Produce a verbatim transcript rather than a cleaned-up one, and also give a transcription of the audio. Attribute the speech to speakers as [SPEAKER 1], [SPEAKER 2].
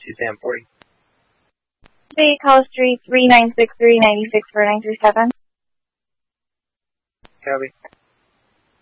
[SPEAKER 1] Suzanne forty.
[SPEAKER 2] Bay Call Street three nine six three nine six four nine three seven.
[SPEAKER 1] Copy.